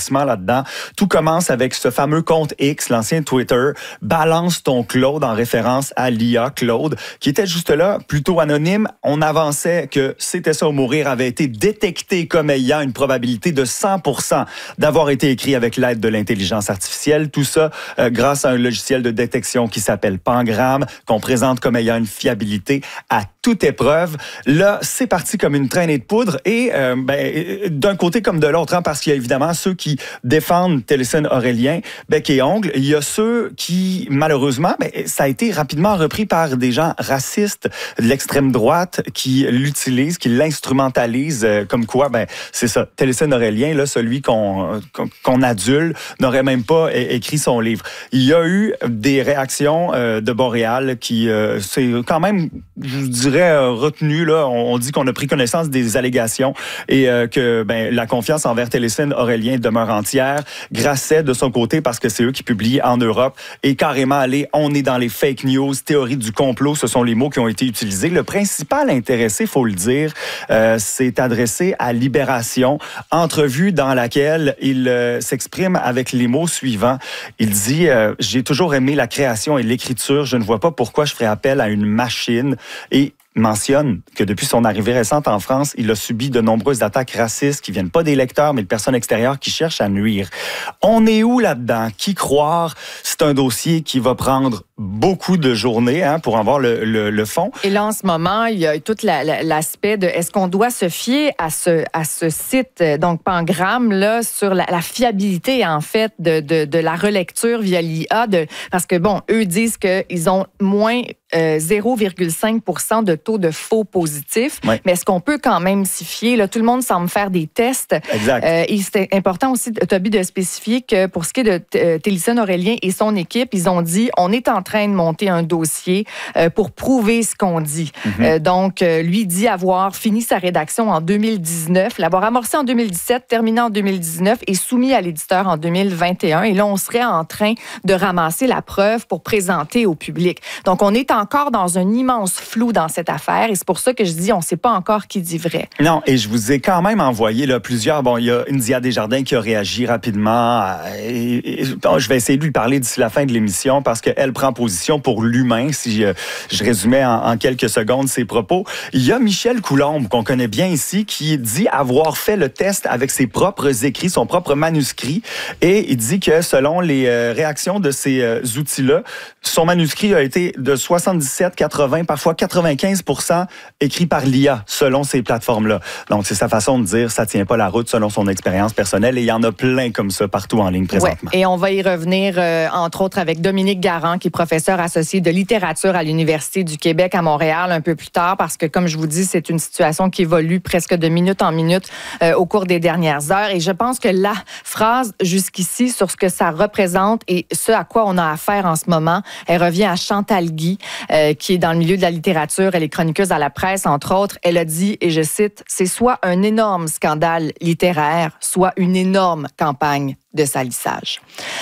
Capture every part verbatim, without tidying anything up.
rebondissements là-dedans. Tout commence avec ce fameux compte X, l'ancien Twitter, balance ton Claude en référence à l'I A Claude, qui était juste là, plutôt anonyme. On avançait que C'était ça ou mourir avait été détecté comme ayant une probabilité de cent pour cent d'avoir été écrit avec l'aide de l'intelligence artificielle. Tout ça euh, grâce à un logiciel de détection qui s'appelle Pangram, qu'on présente comme ayant une fiabilité à toute épreuve. Là, c'est parti comme une traînée de poudre et euh, ben, d'un côté comme de l'autre, hein, parce qu'il y a évidemment ceux qui défendent Téléphone Aurélien, bec et ongle. Il y a ceux qui, malheureusement, ben, ça a été rapidement repris par des gens racistes de l'extrême droite qui l'utilisent, qui l'instrumentalisent, euh, comme quoi, ben, c'est ça, Téléphone Aurélien, là, celui qu'on, qu'on, qu'on adule, n'aurait même pas é- écrit son livre. Il y a eu des réactions euh, de Boréal qui, euh, c'est quand même, je dirais, retenu. Là, on, on dit qu'on a pris connaissance des allégations et euh, que ben, la confiance envers Téléphone Aurélien demeure entière. Grasset, de son côté, parce que c'est eux qui publient en Europe, et carrément allé, on est dans les fake news, théorie du complot, ce sont les mots qui ont été utilisés. Le principal intéressé, faut le dire, euh, s'est adressé à Libération, entrevue dans laquelle il euh, s'exprime avec les mots suivants. Il dit euh, « J'ai toujours aimé la création et l'écriture, je ne vois pas pourquoi je ferais appel à une machine. » Et mentionne que depuis son arrivée récente en France, il a subi de nombreuses attaques racistes qui viennent pas des lecteurs, mais de personnes extérieures qui cherchent à nuire. On est où là-dedans? Qui croire? C'est un dossier qui va prendre beaucoup de journées hein, pour en voir le, le, le fond. Et là, en ce moment, il y a tout la, la, l'aspect de est-ce qu'on doit se fier à ce, à ce site, donc Pangram, là, sur la, la fiabilité, en fait, de, de, de la relecture via l'I A, de, parce que, bon, eux disent qu'ils ont moins euh, zéro virgule cinq pour cent de taux de faux positifs, oui. Mais est-ce qu'on peut quand même s'y fier? Là, tout le monde semble faire des tests. Exact. Euh, et c'est important aussi, Toby, de spécifier que pour ce qui est de euh, Téléphone Aurélien et son équipe, ils ont dit, on est en train de monter un dossier euh, pour prouver ce qu'on dit. Mm-hmm. Euh, donc, euh, lui dit avoir fini sa rédaction en deux mille dix-neuf, l'avoir amorcé en deux mille dix-sept, terminé en deux mille dix-neuf et soumis à l'éditeur en deux mille vingt et un. Et là, on serait en train de ramasser la preuve pour présenter au public. Donc, on est encore dans un immense flou dans cette affaire et c'est pour ça que je dis, on ne sait pas encore qui dit vrai. Non, et je vous ai quand même envoyé là, plusieurs... Bon, il y a India Desjardins qui a réagi rapidement. Et, et, bon, je vais essayer de lui parler d'ici la fin de l'émission parce qu'elle prend position pour l'humain, si je, je résumais en, en quelques secondes ses propos. Il y a Michel Coulombe, qu'on connaît bien ici, qui dit avoir fait le test avec ses propres écrits, son propre manuscrit, et il dit que selon les euh, réactions de ces euh, outils-là, son manuscrit a été de soixante-dix-sept, quatre-vingts, parfois quatre-vingt-quinze pour cent écrit par l'I A, selon ces plateformes-là. Donc, c'est sa façon de dire, ça tient pas la route selon son expérience personnelle, et il y en a plein comme ça partout en ligne présentement. Ouais, et on va y revenir, euh, entre autres, avec Dominique Garand, qui est professeur associé de littérature à l'Université du Québec à Montréal un peu plus tard, parce que, comme je vous dis, c'est une situation qui évolue presque de minute en minute euh, au cours des dernières heures. Et je pense que la phrase jusqu'ici sur ce que ça représente et ce à quoi on a affaire en ce moment, elle revient à Chantal Guy, euh, qui est dans le milieu de la littérature. Elle est chroniqueuse à la presse, entre autres. Elle a dit, et je cite, « C'est soit un énorme scandale littéraire, soit une énorme campagne de salissage ».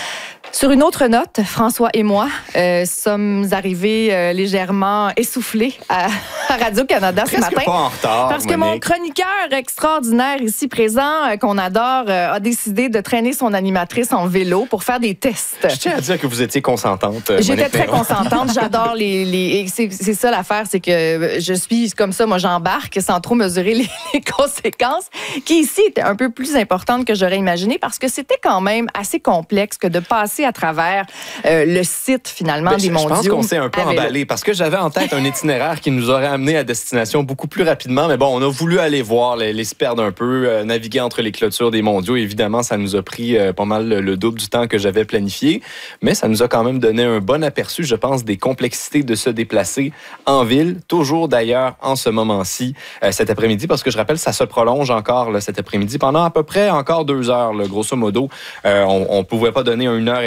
Sur une autre note, François et moi euh, sommes arrivés euh, légèrement essoufflés à, à Radio-Canada ce Presque matin. Pas en retard, parce que Monique. mon chroniqueur extraordinaire ici présent, euh, qu'on adore, euh, a décidé de traîner son animatrice en vélo pour faire des tests. Je tiens à dire que vous étiez consentante. J'étais Monique très Perron. consentante. J'adore les... les et c'est, c'est ça l'affaire, c'est que je suis comme ça, moi j'embarque sans trop mesurer les, les conséquences, qui ici étaient un peu plus importantes que j'aurais imaginé parce que c'était quand même assez complexe que de passer à travers euh, le site, finalement, Ben, des je, mondiaux. Je pense qu'on s'est un peu emballé parce que j'avais en tête un itinéraire qui nous aurait amené à destination beaucoup plus rapidement. Mais bon, on a voulu aller voir, les, les se perdre un peu, euh, naviguer entre les clôtures des mondiaux. Évidemment, ça nous a pris euh, pas mal le, le double du temps que j'avais planifié. Mais ça nous a quand même donné un bon aperçu, je pense, des complexités de se déplacer en ville. Toujours d'ailleurs en ce moment-ci, euh, cet après-midi, parce que je rappelle, ça se prolonge encore là, cet après-midi pendant à peu près encore deux heures, là, grosso modo. Euh, on ne pouvait pas donner une heure exacte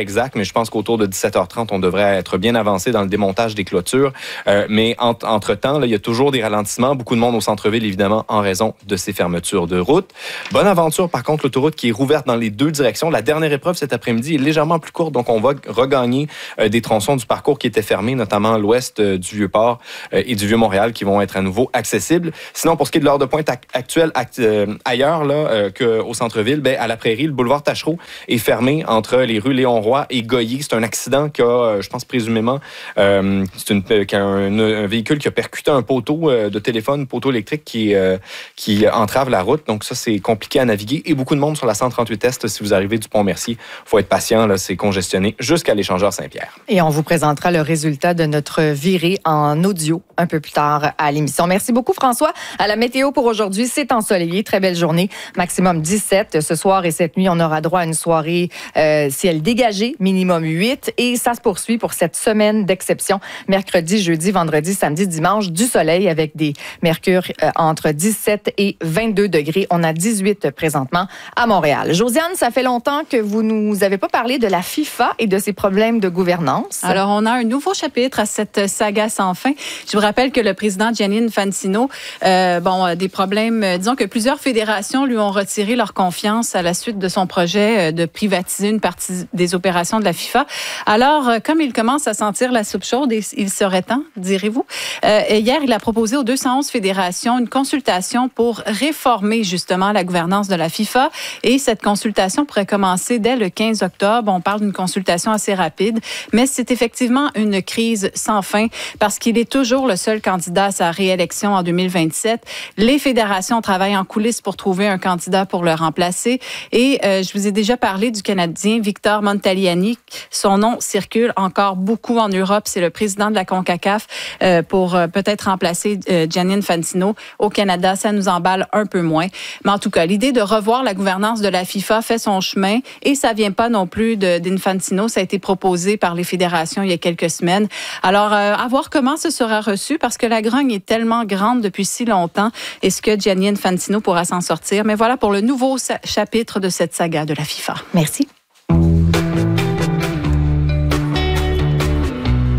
exact, mais je pense qu'autour de dix-sept heures trente, on devrait être bien avancé dans le démontage des clôtures. Euh, mais en, entre-temps, là, il y a toujours des ralentissements. Beaucoup de monde au centre-ville, évidemment, en raison de ces fermetures de route. Bonne aventure, par contre, l'autoroute qui est rouverte dans les deux directions. La dernière épreuve cet après-midi est légèrement plus courte, donc on va regagner euh, des tronçons du parcours qui étaient fermés, notamment à l'ouest euh, du Vieux-Port euh, et du Vieux-Montréal, qui vont être à nouveau accessibles. Sinon, pour ce qui est de l'heure de pointe ac- actuelle act- euh, ailleurs là, euh, qu'au centre-ville, ben, à la Prairie, le boulevard Tachereau est fermé entre les rues Léon-Roy et Goyer. C'est un accident qui a, euh, je pense présumément, euh, c'est une, euh, un, un véhicule qui a percuté un poteau euh, de téléphone, un poteau électrique qui, euh, qui entrave la route. Donc ça, c'est compliqué à naviguer. Et beaucoup de monde sur la cent trente-huit Est, si vous arrivez du Pont-Mercier. Il faut être patient, là, c'est congestionné jusqu'à l'échangeur Saint-Pierre. Et on vous présentera le résultat de notre virée en audio un peu plus tard à l'émission. Merci beaucoup, François. À la météo pour aujourd'hui, c'est ensoleillé. Très belle journée. Maximum dix-sept. Ce soir et cette nuit, on aura droit à une soirée euh, ciel dégagé, minimum huit. Et ça se poursuit pour cette semaine d'exception. Mercredi, jeudi, vendredi, samedi, dimanche, du soleil avec des mercures euh, entre dix-sept et vingt-deux degrés. On a dix-huit présentement à Montréal. Josiane, ça fait longtemps que vous nous avez pas parlé de la FIFA et de ses problèmes de gouvernance. Alors, on a un nouveau chapitre à cette saga sans fin. Je vous rappelle que le président Gianni Infantino, euh, bon, des problèmes, disons que plusieurs fédérations lui ont retiré leur confiance à la suite de son projet de privatiser une partie des opérations de la FIFA. Alors, comme il commence à sentir la soupe chaude, et il serait temps, direz-vous, euh, hier, il a proposé aux deux cent onze fédérations une consultation pour réformer justement la gouvernance de la FIFA. Et cette consultation pourrait commencer dès le quinze octobre. On parle d'une consultation assez rapide, mais c'est effectivement une crise sans fin parce qu'il est toujours le seul candidat à sa réélection en deux mille vingt-sept. Les fédérations travaillent en coulisses pour trouver un candidat pour le remplacer. Et euh, je vous ai déjà parlé du Canadien Victor Montagliani. Son nom circule encore beaucoup en Europe. C'est le président de la CONCACAF euh, pour euh, peut-être remplacer euh, Gianni Infantino. Au Canada, ça nous emballe un peu moins. Mais en tout cas, l'idée de revoir la gouvernance de la FIFA fait son chemin et ça vient pas non plus de, d'Infantino. Ça a été proposé par les fédérations il y a quelques semaines. Alors, euh, à voir comment ce sera reçu parce que la grogne est tellement grande depuis si longtemps. Est-ce que Gianni Infantino pourra s'en sortir? Mais voilà pour le nouveau sa- chapitre de cette saga de la FIFA. Merci.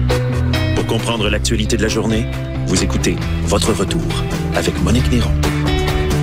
Pour comprendre l'actualité de la journée, vous écoutez Votre Retour avec Monique Néron.